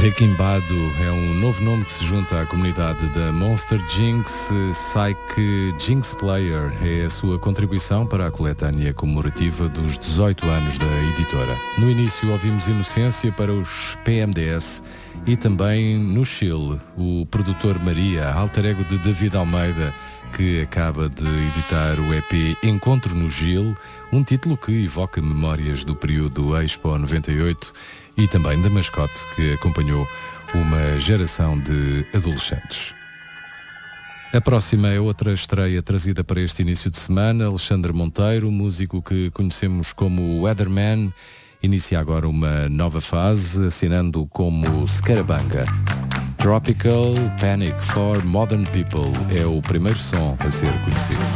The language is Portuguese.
Requimbado é um novo nome que se junta à comunidade da Monster Jinx. Psyche Jinx Player é a sua contribuição para a coletânea comemorativa dos 18 anos da editora. No início ouvimos Inocência para os PMDS e também no Chile, o produtor Maria, alter ego de David Almeida, que acaba de editar o EP Encontro no Gil, um título que evoca memórias do período Expo 98 e também da mascote que acompanhou uma geração de adolescentes. A próxima é outra estreia trazida para este início de semana. Alexandre Monteiro, músico que conhecemos como Weatherman, inicia agora uma nova fase, assinando como Scarabanga. Tropical Panic for Modern People é o primeiro som a ser conhecido.